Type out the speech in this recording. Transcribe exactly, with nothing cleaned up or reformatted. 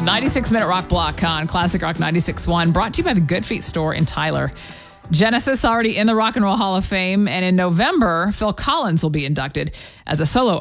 ninety-six minute rock block on Classic Rock ninety-six point one, brought to you by the Good Feet store in Tyler. Genesis already in the Rock and Roll Hall of Fame, and in November, Phil Collins will be inducted as a solo